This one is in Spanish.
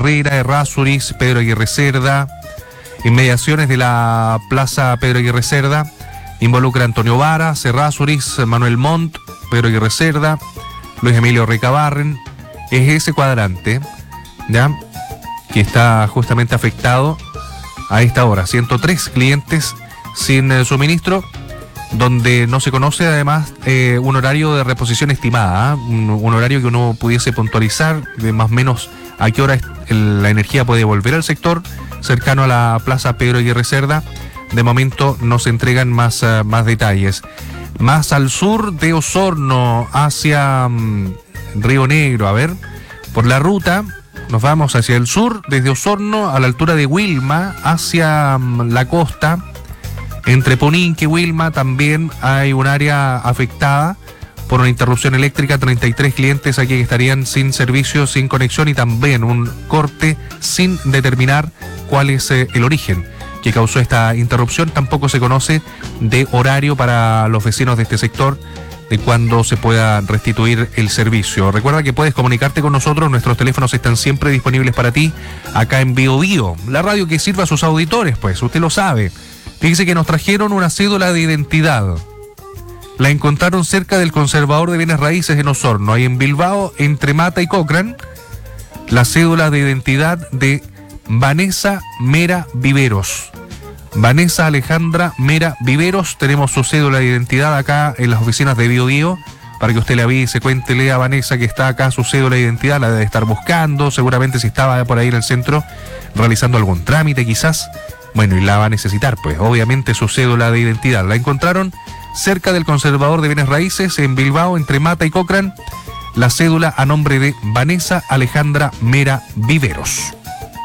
Herrera, Errázuriz, Pedro Aguirre Cerda. Inmediaciones de la Plaza Pedro Aguirre Cerda involucra a Antonio Vara, Errázuriz, Manuel Montt, Pedro Aguirre Cerda, Luis Emilio Recabarren. Es ese cuadrante, ¿ya?, que está justamente afectado a esta hora. 103 clientes sin suministro, donde no se conoce además un horario de reposición estimada, un horario que uno pudiese puntualizar de más o menos a qué hora la energía puede volver al sector cercano a la Plaza Pedro Aguirre Cerda. De momento no se entregan más detalles. Más al sur de Osorno, hacia Río Negro, a ver, por la ruta nos vamos hacia el sur, desde Osorno a la altura de Wilma, hacia la costa. Entre Poninque y Wilma también hay un área afectada por una interrupción eléctrica. 33 clientes aquí que estarían sin servicio, sin conexión, y también un corte sin determinar cuál es el origen que causó esta interrupción. Tampoco se conoce de horario para los vecinos de este sector de cuándo se pueda restituir el servicio. Recuerda que puedes comunicarte con nosotros, nuestros teléfonos están siempre disponibles para ti acá en Bio Bio, la radio que sirve a sus auditores, pues usted lo sabe. Fíjese que nos trajeron una cédula de identidad. La encontraron cerca del conservador de bienes raíces en Osorno, ahí en Bilbao, entre Mata y Cochrane. La cédula de identidad de Vanessa Mera Viveros. Vanessa Alejandra Mera Viveros. Tenemos su cédula de identidad acá en las oficinas de Bio Bio, para que usted le avise, cuéntele a Vanessa que está acá su cédula de identidad, la debe estar buscando, seguramente si estaba por ahí en el centro realizando algún trámite quizás. Bueno, y la va a necesitar, pues, obviamente su cédula de identidad. La encontraron cerca del conservador de bienes raíces en Bilbao, entre Mata y Cochrane. La cédula a nombre de Vanessa Alejandra Mera Viveros.